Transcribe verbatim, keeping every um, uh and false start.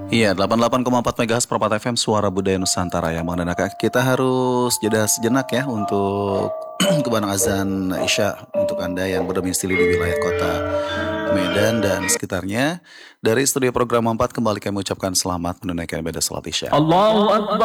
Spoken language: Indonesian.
Iya, delapan puluh delapan koma empat MHz Permata F M Suara Budaya Nusantara yang mengenai kita harus jeda sejenak ya untuk kebanang azan Isya untuk Anda yang berdomisili di wilayah kota Medan dan sekitarnya. Dari studio program empat kembali kami ucapkan selamat menunaikan ibadah salat Isya. Allahu Akbar.